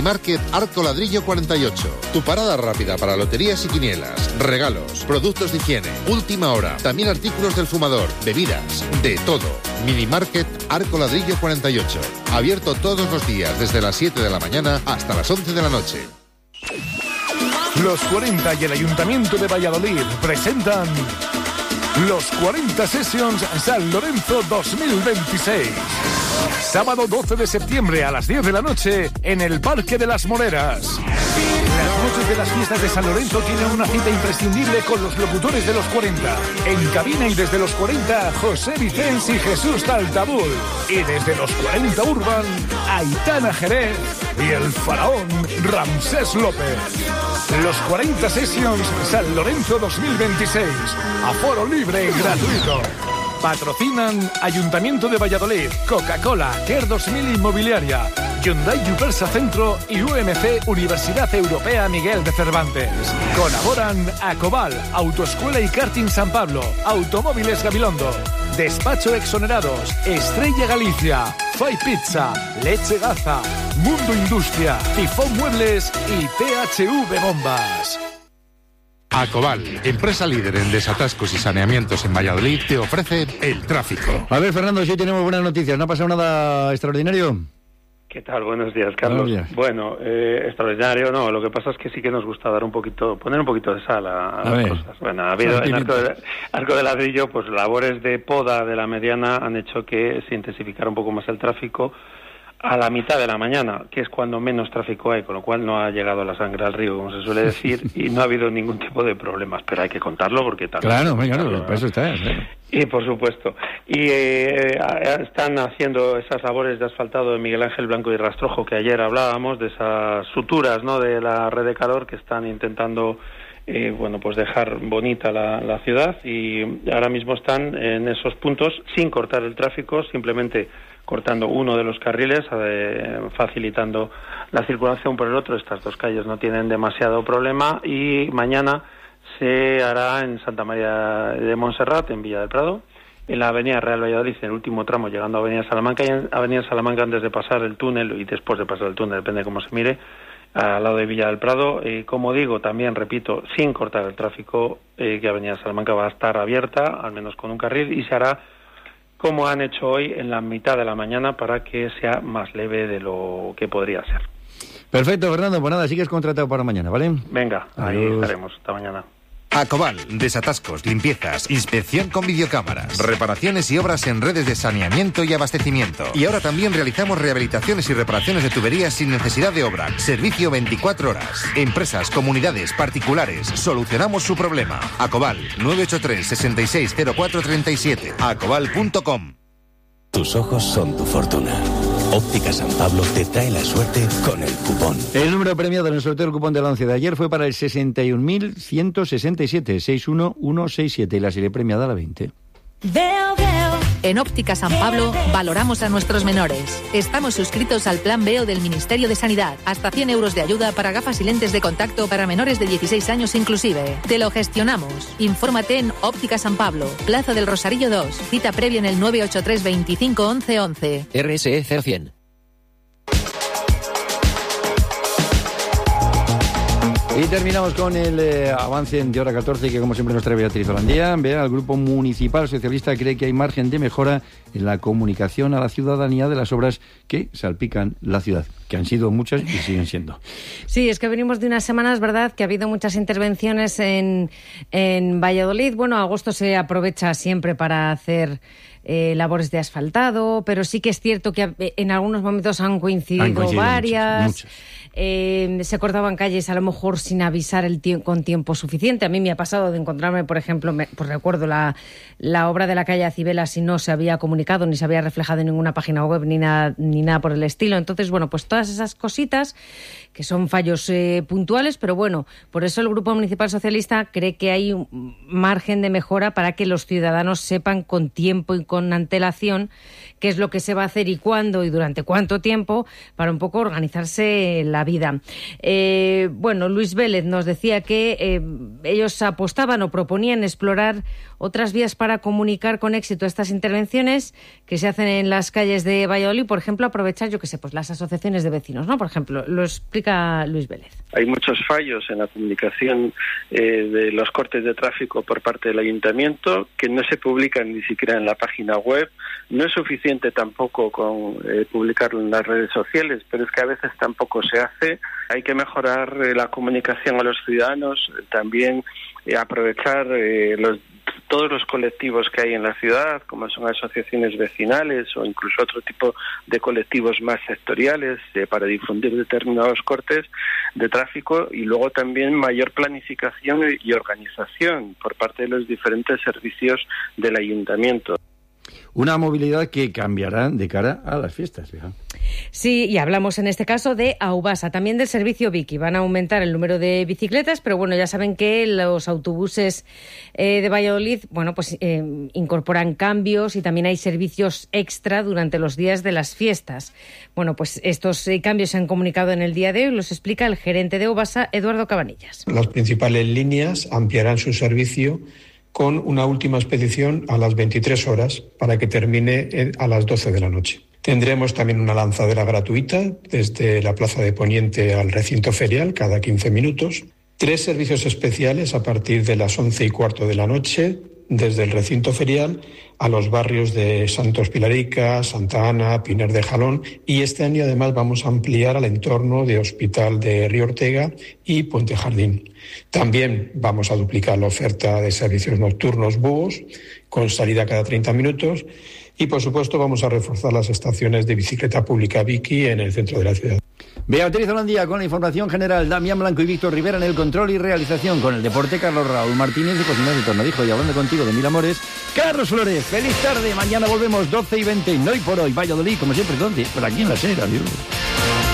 Minimarket Arco Ladrillo 48. Tu parada rápida para loterías y quinielas, regalos, productos de higiene, última hora, también artículos del fumador, bebidas, de todo. Minimarket Arco Ladrillo 48. Abierto todos los días desde las 7 de la mañana hasta las 11 de la noche. Los 40 y el Ayuntamiento de Valladolid presentan los 40 Sessions San Lorenzo 2026. Sábado 12 de septiembre a las 10 de la noche en el Parque de las Moreras. Las noches de las fiestas de San Lorenzo tienen una cita imprescindible con los locutores de los 40. En cabina y desde los 40, José Vicens y Jesús Taltabul. Y desde los 40 Urban, Aitana Jerez y el faraón Ramsés López. Los 40 Sessions San Lorenzo 2026. Aforo libre y gratuito. Patrocinan Ayuntamiento de Valladolid, Coca-Cola, Care 2000 Inmobiliaria, Hyundai Yupersa Centro y UMC Universidad Europea Miguel de Cervantes. Colaboran Acobal, Autoescuela y Karting San Pablo, Automóviles Gabilondo, Despacho Exonerados, Estrella Galicia, Fai Pizza, Leche Gaza, Mundo Industria, Tifón Muebles y THV Bombas. Acobal, empresa líder en desatascos y saneamientos en Valladolid, te ofrece el tráfico. A ver, Fernando, sí tenemos buenas noticias. ¿No ha pasado nada extraordinario? ¿Qué tal? Buenos días, Carlos. Buenos días. Bueno, extraordinario no, lo que pasa es que sí que nos gusta poner un poquito de sal a las cosas. Bueno, ha habido en Arco de Ladrillo, pues labores de poda de la mediana han hecho que se intensificara un poco más el tráfico a la mitad de la mañana, que es cuando menos tráfico hay, con lo cual no ha llegado la sangre al río, como se suele decir, y no ha habido ningún tipo de problemas, pero hay que contarlo porque tal. Claro, por eso está. Y por supuesto. Y están haciendo esas labores de asfaltado de Miguel Ángel Blanco y Rastrojo, que ayer hablábamos, de esas suturas, ¿no?, de la red de calor que están intentando pues dejar bonita la ciudad, y ahora mismo están en esos puntos sin cortar el tráfico, simplemente cortando uno de los carriles, facilitando la circulación por el otro. Estas dos calles no tienen demasiado problema, y mañana se hará en Santa María de Montserrat, en Villa del Prado, en la Avenida Real Valladolid, en el último tramo, llegando a Avenida Salamanca, y en Avenida Salamanca antes de pasar el túnel y después de pasar el túnel, depende de cómo se mire, al lado de Villa del Prado. Como digo, también repito, sin cortar el tráfico, que Avenida Salamanca va a estar abierta, al menos con un carril, y se hará como han hecho hoy en la mitad de la mañana para que sea más leve de lo que podría ser. Perfecto, Fernando, pues nada, sigues contratado para mañana, ¿vale? Venga, ahí estaremos, hasta mañana. Acobal, desatascos, limpiezas, inspección con videocámaras, reparaciones y obras en redes de saneamiento y abastecimiento. Y ahora también realizamos rehabilitaciones y reparaciones de tuberías sin necesidad de obra. Servicio 24 horas. Empresas, comunidades, particulares, solucionamos su problema. Acobal, 983 660437. Acobal.com. Tus ojos son tu fortuna. Óptica San Pablo te trae la suerte con el cupón. El número premiado en el sorteo del cupón de la 11 de ayer fue para el 61.167, 61167, y la serie premiada la 20. En Óptica San Pablo valoramos a nuestros menores. Estamos suscritos al Plan Veo del Ministerio de Sanidad. Hasta 100 euros de ayuda para gafas y lentes de contacto para menores de 16 años inclusive. Te lo gestionamos. Infórmate en Óptica San Pablo, Plaza del Rosarillo 2. Cita previa en el 983 25 11 11. RSE 0100. Y terminamos con el avance de hora 14, que como siempre nos trae Beatriz Holandía. El Grupo Municipal Socialista cree que hay margen de mejora en la comunicación a la ciudadanía de las obras que salpican la ciudad, que han sido muchas y siguen siendo. Sí, es que venimos de unas semanas, ¿verdad?, que ha habido muchas intervenciones en Valladolid. Bueno, agosto se aprovecha siempre para hacer labores de asfaltado, pero sí que es cierto que en algunos momentos han coincidido varias. Muchas. Se cortaban calles a lo mejor sin avisar con tiempo suficiente. A mí me ha pasado de encontrarme, por ejemplo, pues recuerdo la obra de la calle Acibelas, y no se había comunicado ni se había reflejado en ninguna página web ni nada por el estilo. Entonces, bueno, pues todas esas cositas que son fallos puntuales, pero bueno, por eso el Grupo Municipal Socialista cree que hay un margen de mejora para que los ciudadanos sepan con tiempo y con antelación qué es lo que se va a hacer y cuándo y durante cuánto tiempo para un poco organizarse la vida. Bueno, Luis Vélez nos decía que ellos apostaban o proponían explorar otras vías para comunicar con éxito estas intervenciones que se hacen en las calles de Valladolid, por ejemplo, aprovechar, yo qué sé, pues las asociaciones de vecinos, ¿no? Por ejemplo, lo explica Luis Vélez. Hay muchos fallos en la comunicación de los cortes de tráfico por parte del ayuntamiento que no se publican ni siquiera en la página web. No es suficiente tampoco con publicarlo en las redes sociales, pero es que a veces tampoco se hace. Hay que mejorar la comunicación a los ciudadanos, también aprovechar todos los colectivos que hay en la ciudad, como son asociaciones vecinales o incluso otro tipo de colectivos más sectoriales para difundir determinados cortes de tráfico, y luego también mayor planificación y organización por parte de los diferentes servicios del ayuntamiento. Una movilidad que cambiará de cara a las fiestas, fija. Sí, y hablamos en este caso de Aubasa, también del servicio Vicky. Van a aumentar el número de bicicletas, pero bueno, ya saben que los autobuses de Valladolid, bueno, pues incorporan cambios y también hay servicios extra durante los días de las fiestas. Bueno, pues estos cambios se han comunicado en el día de hoy, los explica el gerente de Aubasa, Eduardo Cabanillas. Las principales líneas ampliarán su servicio con una última expedición a las 23 horas para que termine a las 12 de la noche. Tendremos también una lanzadera gratuita desde la Plaza de Poniente al recinto ferial cada 15 minutos. 3 servicios especiales a partir de las 11:15 de la noche desde el recinto ferial a los barrios de Santos Pilarica, Santa Ana, Pinar de Jalón, y este año además vamos a ampliar al entorno de Hospital de Río Ortega y Puente Jardín. También vamos a duplicar la oferta de servicios nocturnos búhos con salida cada 30 minutos y por supuesto vamos a reforzar las estaciones de bicicleta pública Vicky en el centro de la ciudad. Beatriz Holandía con la información general, Damián Blanco y Víctor Rivera en el control y realización, con el deporte Carlos Raúl Martínez de Cocinas de Tornadijo, y hablando contigo de mil amores, Carlos Flores. Feliz tarde, mañana volvemos 12:20, no hoy por hoy, Valladolid, como siempre, ¿dónde? Por aquí en la SER, adiós.